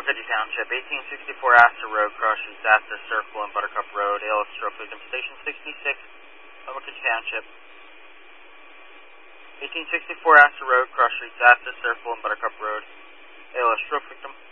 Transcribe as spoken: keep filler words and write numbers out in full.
Cuddy Township, eighteen sixty-four Astor Road, cross streets Astor Circle and Buttercup Road, A L S stroke victim, Station sixty-six, Cuddy Township. eighteen sixty-four Astor Road, cross streets Astor Circle and Buttercup Road, A L S stroke victim.